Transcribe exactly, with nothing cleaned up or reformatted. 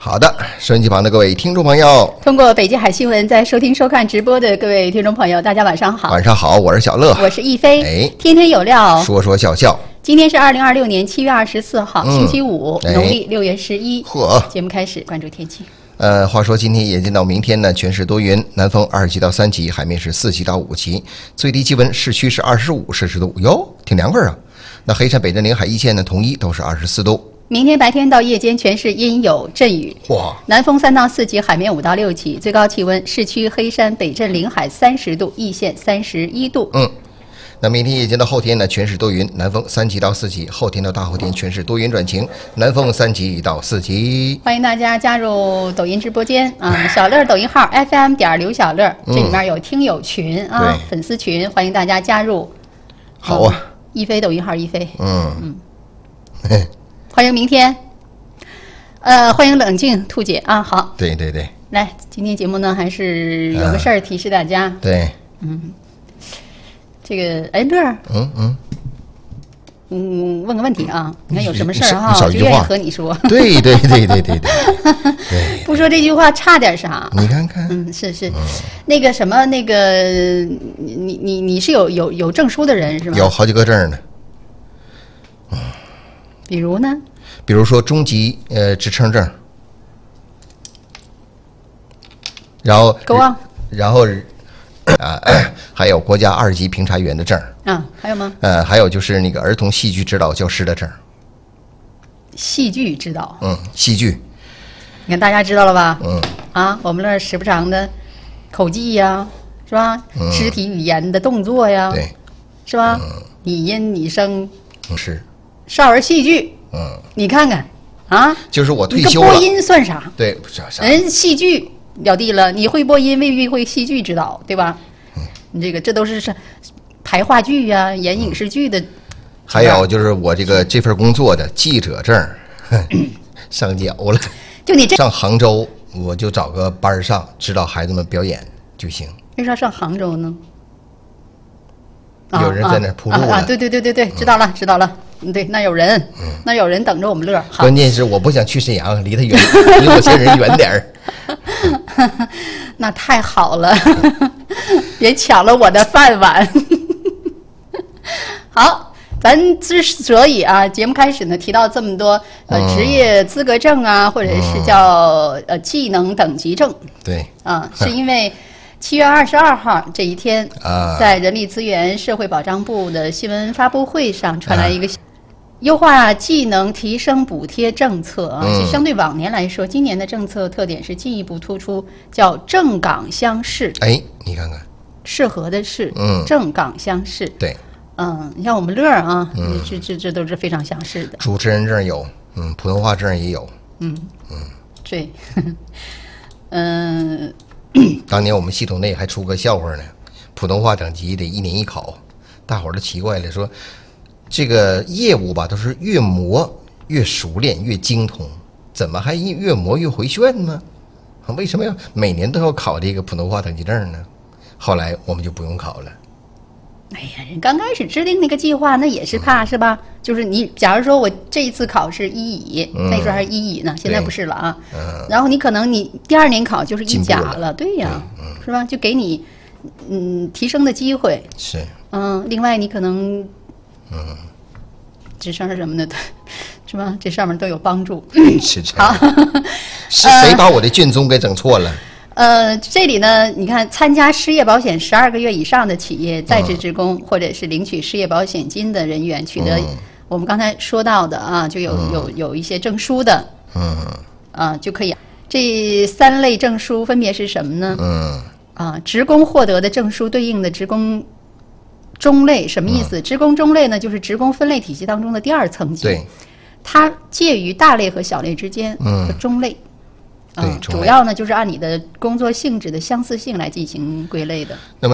好的，收音机旁的各位听众朋友， 通过北极海新闻在收听收看直播的各位听众朋友，大家晚上好。 晚上好，我是小乐， 我是亦菲。 哎， 天天有料， 说说笑笑。 今天是二零二六年七月二十四号，嗯、星期五， 哎、 农历六月十一。 呵， 节目开始，关注天气。 呃，话说今天眼见到明天呢，全市多云，南风二级到三级，海面是四级到五级，最低气温市区是二十五摄氏度，哟，挺凉快啊。那黑山、北镇、临海一线呢，统一都是二十四度。 明天白天到夜间全市阴有阵雨， 哇， 南风三到四级，海面五到六级，最高气温市区黑山、北镇、临海三十度，易县三十一度。 嗯，那明天夜间到后天呢，全市多云，南风三级到四级，后天到大后天全市多云转晴，南风三级到四级。 欢迎大家加入抖音直播间啊，小乐抖音号 F M 点刘小乐，这里面有听友群啊，嗯、粉丝群，欢迎大家加入。 好啊， 亦菲抖音号亦菲， 嗯嗯。欢迎明天，呃，欢迎冷静兔姐啊，好， 对对对， 来，今天节目呢还是有个事儿提示大家， 啊、对， 嗯，这个哎乐儿， 嗯嗯嗯，问个问题啊，你看有什么事儿哈，就愿意和你说， 对对对对对对，对不说这句话差点啥， 你看看， 嗯，是是，嗯、那个什么那个，你你你是有有有证书的人是吧？ 有好几个证呢。 比如呢？ 比如说中级呃职称证，然后够啊， 然后啊还有国家二级评查员的证啊，还有吗？ 呃，还有就是那个儿童戏剧指导教师的证。 戏剧指导， 嗯，戏剧， 你看大家知道了吧？ 嗯， 啊，我们那儿时不常的口技呀，是吧？嗯、肢体语言的动作呀， 对， 是吧？嗯、你音你声， 是。 少儿戏剧，嗯，你看看，啊， 就是我退休了， 播音算啥？ 对，不是啥。 人戏剧了地了，你会播音未必会戏剧指导，对吧？嗯，你这个这都是是排话剧呀、啊、演影视剧的。 还有就是我这个这份工作的记者证上缴了。 就你这上杭州，我就找个班上，指导孩子们表演就行。 为啥上杭州呢？ 有人在那铺路啊！对对对对对，知道了、嗯、知道了。对，那有人，嗯、那有人等着我们乐。 关键是我不想去沈阳，离他远，离有些人远点儿。 那太好了，别抢了我的饭碗。好，咱之所以啊，节目开始呢提到这么多呃、嗯、职业资格证啊，或者是叫、嗯、呃技能等级证， 对， 啊，是因为。七月二十二号这一天，在人力资源社会保障部的新闻发布会上传来一个优化技能提升补贴政策啊，是相对往年来说，今年的政策特点是进一步突出叫正岗相适。 哎，你看看， 适合的适， 嗯， 正岗相适。 对， 嗯，你像我们乐儿啊，嗯，这这这都是非常相似的。 主持人证有，嗯，普通话证也有， 嗯嗯，对，嗯。 当年我们系统内还出个笑话呢，普通话等级得一年一考，大伙儿都奇怪了，说这个业务吧都是越磨越熟练越精通，怎么还越磨越回旋呢？为什么要每年都要考这个普通话等级证呢？后来我们就不用考了。 哎呀，人刚开始制定那个计划，那也是怕、嗯、是吧？就是你，假如说我这一次考试一乙，嗯、那时候还是一乙呢，现在不是了啊。嗯、然后你可能你第二年考就是一甲了， 了对呀， 对嗯、 是吧？就给你嗯提升的机会。 是。 嗯，另外你可能嗯职称是什么的，是吧？这上面都有帮助。 是这样。好，是谁把我的卷宗给整错了？ 呃，这里呢，你看，参加失业保险十二个月以上的企业在职职工，嗯、或者是领取失业保险金的人员，取得、嗯、我们刚才说到的啊，就有、嗯、有有一些证书的，嗯，啊就可以。这三类证书分别是什么呢？嗯，啊，职工获得的证书对应的职工中类什么意思？嗯、职工中类呢，就是职工分类体系当中的第二层级， 对， 它介于大类和小类之间，嗯，和中类。 对， 主要呢就是按你的工作性质的相似性来进行归类的。 那么